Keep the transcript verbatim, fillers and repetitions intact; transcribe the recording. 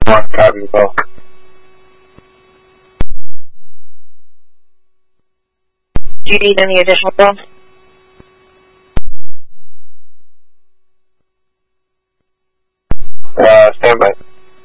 One copy, Paul. Do you need any additional funds?